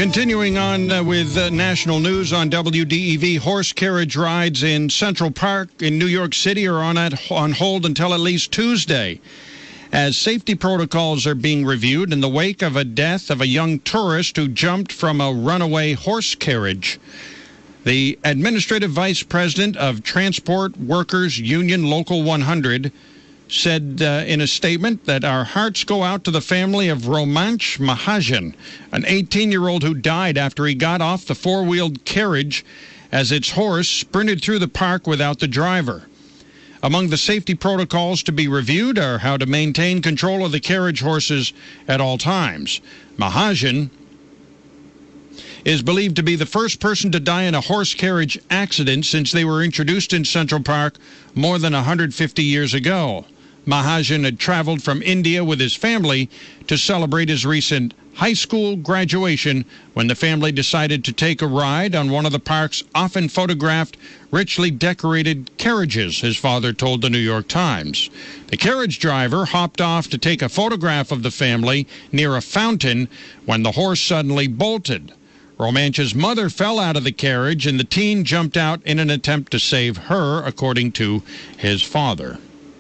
Continuing on with national news on WDEV, horse carriage rides in Central Park in New York City are on hold until at least Tuesday, as safety protocols are being reviewed in the wake of a death of a young tourist who jumped from a runaway horse carriage. The administrative vice president of Transport Workers Union Local 100 said in a statement that our hearts go out to the family of Romansh Mahajan, an 18-year-old who died after he got off the four-wheeled carriage as its horse sprinted through the park without the driver. Among the safety protocols to be reviewed are how to maintain control of the carriage horses at all times. Mahajan is believed to be the first person to die in a horse carriage accident since they were introduced in Central Park more than 150 years ago. Mahajan had traveled from India with his family to celebrate his recent high school graduation when the family decided to take a ride on one of the park's often photographed, richly decorated carriages, his father told the New York Times. The carriage driver hopped off to take a photograph of the family near a fountain when the horse suddenly bolted. Romansh's mother fell out of the carriage, and the teen jumped out in an attempt to save her, according to his father.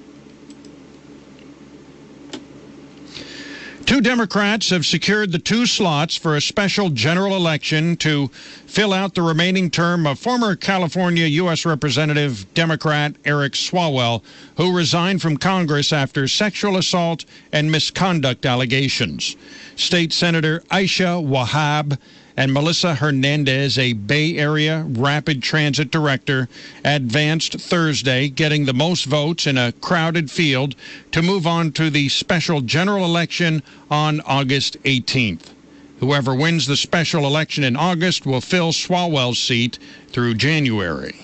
Two Democrats have secured the two slots for a special general election to fill out the remaining term of former California U.S. Representative Democrat Eric Swalwell, who resigned from Congress after sexual assault and misconduct allegations. State Senator Aisha Wahab and Melissa Hernandez, a Bay Area rapid transit director, advanced Thursday, getting the most votes in a crowded field to move on to the special general election on August 18th. Whoever wins the special election in August will fill Swalwell's seat through January.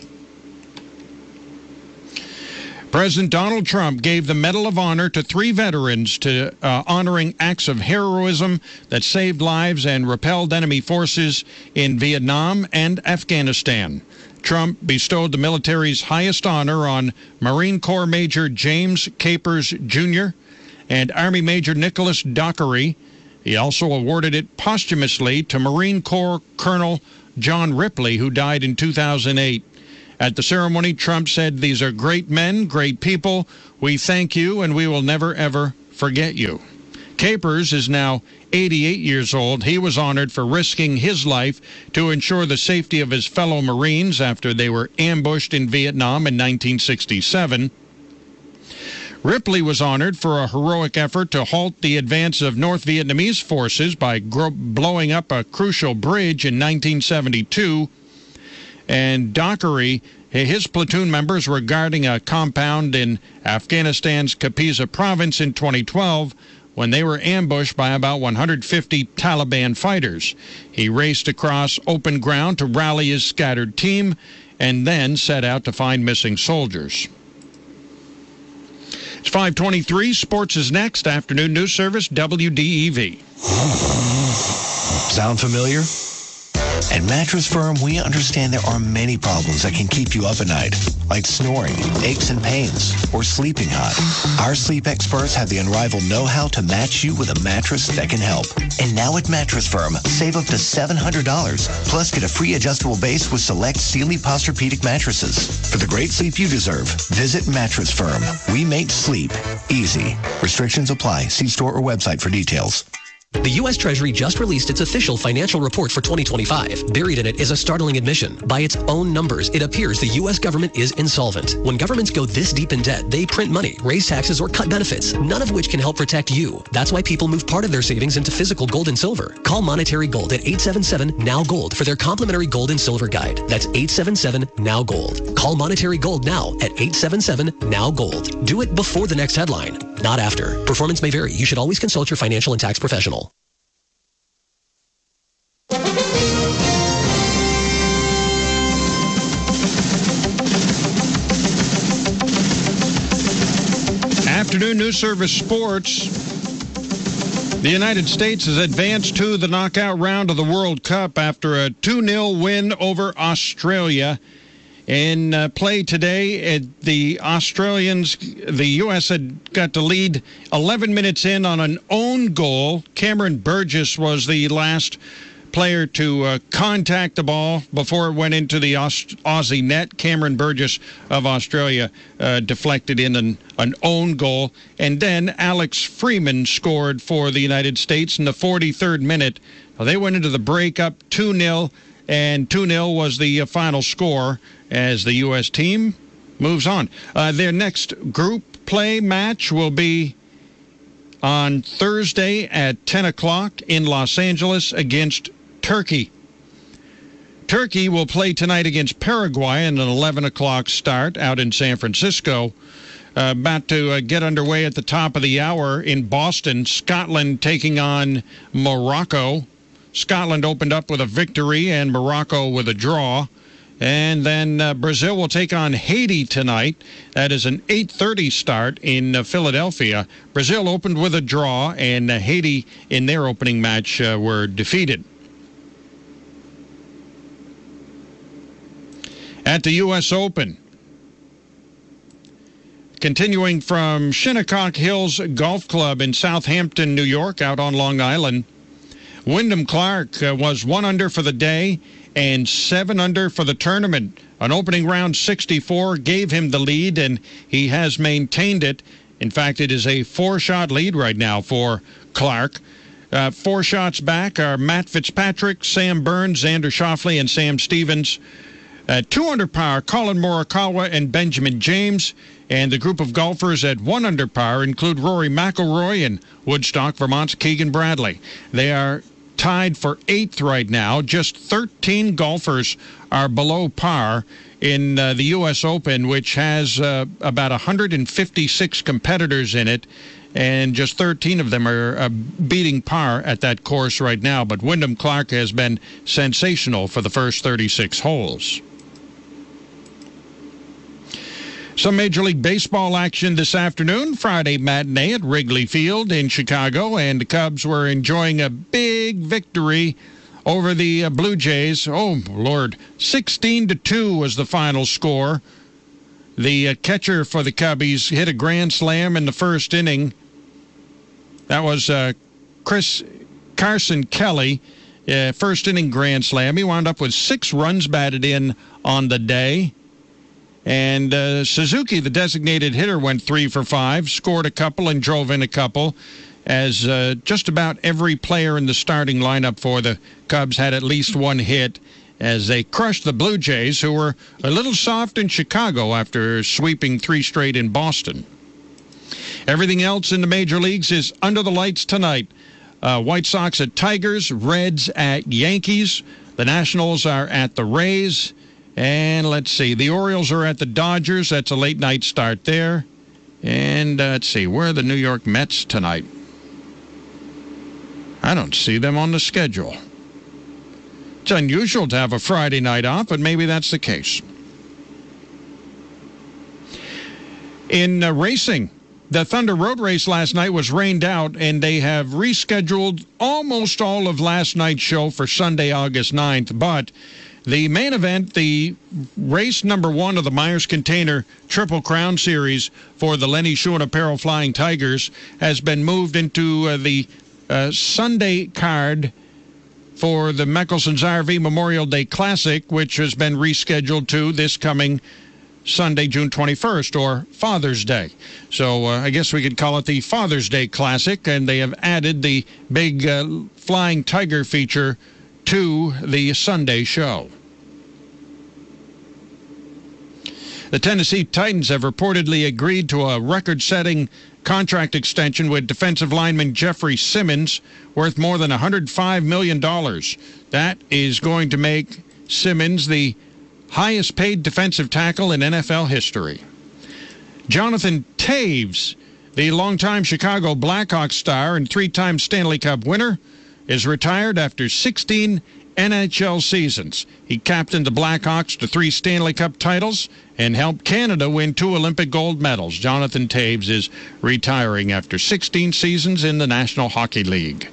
President Donald Trump gave the Medal of Honor to three veterans to honoring acts of heroism that saved lives and repelled enemy forces in Vietnam and Afghanistan. Trump bestowed the military's highest honor on Marine Corps Major James Capers, Jr. and Army Major Nicholas Dockery. He also awarded it posthumously to Marine Corps Colonel John Ripley, who died in 2008. At the ceremony, Trump said, "These are great men, great people. We thank you, and we will never, ever forget you." Capers is now 88 years old. He was honored for risking his life to ensure the safety of his fellow Marines after they were ambushed in Vietnam in 1967. Ripley was honored for a heroic effort to halt the advance of North Vietnamese forces by blowing up a crucial bridge in 1972. And Dockery, his platoon members were guarding a compound in Afghanistan's Kapisa province in 2012 when they were ambushed by about 150 Taliban fighters. He raced across open ground to rally his scattered team and then set out to find missing soldiers. It's 5:23. Sports is next. Afternoon news service, WDEV. Sound familiar? At Mattress Firm, we understand there are many problems that can keep you up at night, like snoring, aches and pains, or sleeping hot. Our sleep experts have the unrivaled know-how to match you with a mattress that can help. And now at Mattress Firm, save up to $700, plus get a free adjustable base with select Sealy Posturepedic mattresses. For the great sleep you deserve, visit Mattress Firm. We make sleep easy. Restrictions apply. See store or website for details. The U.S. Treasury just released its official financial report for 2025. Buried in it is a startling admission. By its own numbers, it appears the U.S. government is insolvent. When governments go this deep in debt, they print money, raise taxes, or cut benefits, none of which can help protect you. That's why people move part of their savings into physical gold and silver. Call Monetary Gold at 877-NOW-GOLD for their complimentary gold and silver guide. That's 877-NOW-GOLD. Call Monetary Gold now at 877-NOW-GOLD. Do it before the next headline, not after. Performance may vary. You should always consult your financial and tax professional. Afternoon News Service Sports. The United States has advanced to the knockout round of the World Cup after a 2-0 win over Australia. In play today, the U.S. had got to lead 11 minutes in on an own goal. Cameron Burgess was the last player to contact the ball before it went into the Aussie net. Cameron Burgess of Australia deflected in an own goal. And then Alex Freeman scored for the United States in the 43rd minute. They went into the break up 2-0, and 2-0 was the final score as the U.S. team moves on. Their next group play match will be on Thursday at 10 o'clock in Los Angeles against Turkey. Turkey will play tonight against Paraguay in an 11 o'clock start out in San Francisco. About to get underway at the top of the hour in Boston, Scotland taking on Morocco. Scotland opened up with a victory and Morocco with a draw. And then Brazil will take on Haiti tonight. That is an 8:30 start in Philadelphia. Brazil opened with a draw, and Haiti in their opening match were defeated. At the U.S. Open, continuing from Shinnecock Hills Golf Club in Southampton, New York, out on Long Island, Wyndham Clark was 1 under for the day and 7 under for the tournament. An opening round 64 gave him the lead, and he has maintained it. In fact, it is a 4-shot lead right now for Clark. 4 shots back are Matt Fitzpatrick, Sam Burns, Xander Schauffele, and Sam Stevens. 2 under par, Colin Morikawa and Benjamin James. And the group of golfers at 1 under par include Rory McIlroy and Woodstock, Vermont's Keegan Bradley. They are tied for 8th right now. Just 13 golfers are below par in the U.S. Open, which has about 156 competitors in it, and just 13 of them are beating par at that course right now. But Wyndham Clark has been sensational for the first 36 holes. Some Major League Baseball action this afternoon. Friday matinee at Wrigley Field in Chicago, and the Cubs were enjoying a big victory over the Blue Jays. Oh, Lord. 16-2 was the final score. The catcher for the Cubbies hit a grand slam in the first inning. That was Carson Kelly, first inning grand slam. He wound up with 6 runs batted in on the day. And Suzuki, the designated hitter, went 3 for 5, scored a couple and drove in a couple, as just about every player in the starting lineup for the Cubs had at least 1 hit as they crushed the Blue Jays, who were a little soft in Chicago after sweeping 3 straight in Boston. Everything else in the major leagues is under the lights tonight. White Sox at Tigers, Reds at Yankees. The Nationals are at the Rays. And let's see, the Orioles are at the Dodgers. That's a late night start there. And let's see, where are the New York Mets tonight? I don't see them on the schedule. It's unusual to have a Friday night off, but maybe that's the case. In racing, the Thunder Road Race last night was rained out, and they have rescheduled almost all of last night's show for Sunday, August 9th. But the main event, the race number 1 of the Myers Container Triple Crown Series for the Lenny Schuhen Apparel Flying Tigers, has been moved into the Sunday card for the Mickelson's RV Memorial Day Classic, which has been rescheduled to this coming Sunday, June 21st, or Father's Day. So I guess we could call it the Father's Day Classic, and they have added the big Flying Tiger feature to the Sunday show. The Tennessee Titans have reportedly agreed to a record-setting contract extension with defensive lineman Jeffrey Simmons, worth more than $105 million. That is going to make Simmons the highest-paid defensive tackle in NFL history. Jonathan Taves, the longtime Chicago Blackhawks star and 3-time Stanley Cup winner, is retired after 16 NHL seasons. He captained the Blackhawks to 3 Stanley Cup titles and helped Canada win 2 Olympic gold medals. Jonathan Taves is retiring after 16 seasons in the National Hockey League.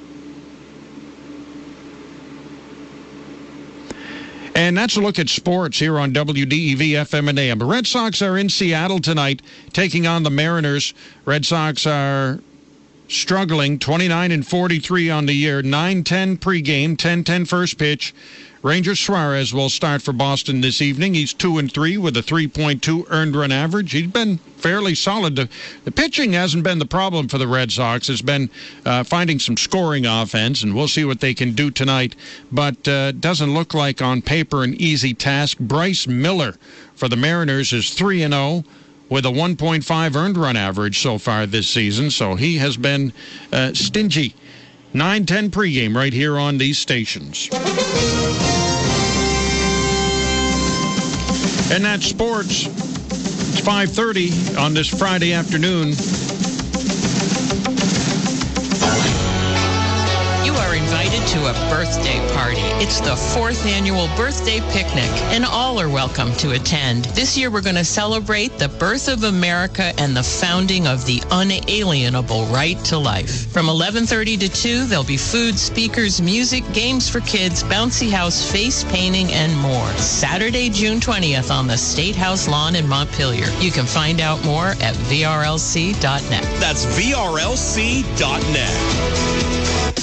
And that's a look at sports here on WDEV FM and AM. The Red Sox are in Seattle tonight taking on the Mariners. Red Sox are struggling, 29-43 on the year, 9-10 pregame, 10-10 first pitch. Ranger Suarez will start for Boston this evening. He's 2-3 with a 3.2 earned run average. He's been fairly solid. The pitching hasn't been the problem for the Red Sox. It's been finding some scoring offense, and we'll see what they can do tonight. But doesn't look like on paper an easy task. Bryce Miller for the Mariners is 3-0 with a 1.5 earned run average so far this season. So he has been stingy. 9-10 pregame right here on these stations. And that's sports. It's 5:30 on this Friday afternoon. You are invited to a birthday party. It's the 4th annual birthday picnic, and all are welcome to attend. This year we're going to celebrate the birth of America and the founding of the unalienable right to life. From 11:30 to 2, there'll be food, speakers, music, games for kids, bouncy house, face painting, and more. Saturday, June 20th on the State House lawn in Montpelier. You can find out more at vrlc.net. That's vrlc.net.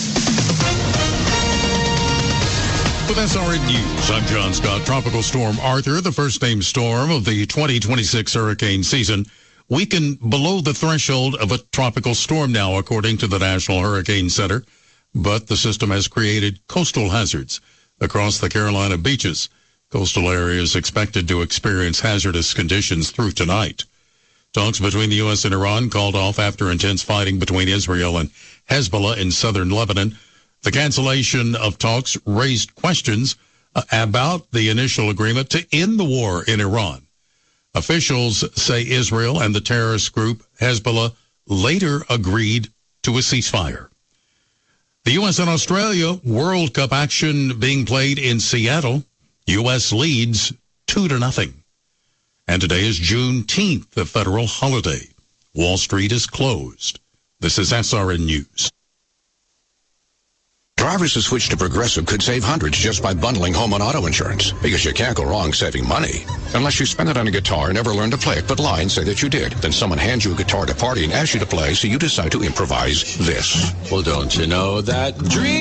With SRN News, I'm John Scott. Tropical Storm Arthur, the first named storm of the 2026 hurricane season, weakened below the threshold of a tropical storm now, according to the National Hurricane Center. But the system has created coastal hazards across the Carolina beaches. Coastal areas expected to experience hazardous conditions through tonight. Talks between the U.S. and Iran called off after intense fighting between Israel and Hezbollah in southern Lebanon. The cancellation of talks raised questions about the initial agreement to end the war in Iran. Officials say Israel and the terrorist group Hezbollah later agreed to a ceasefire. The U.S. and Australia World Cup action being played in Seattle. U.S. leads 2-0. And today is Juneteenth, the federal holiday. Wall Street is closed. This is SRN News. Drivers who switch to Progressive could save hundreds just by bundling home and auto insurance, because you can't go wrong saving money. Unless you spend it on a guitar and never learn to play it, but lie and say that you did. Then someone hands you a guitar at a party and asks you to play, so you decide to improvise this. Well, don't you know that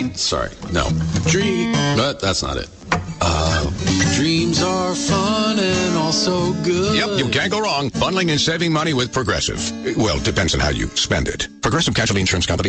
but that's not it. Dreams are fun and also good. Yep, you can't go wrong. Bundling and saving money with Progressive. Well, depends on how you spend it. Progressive Casualty Insurance Company.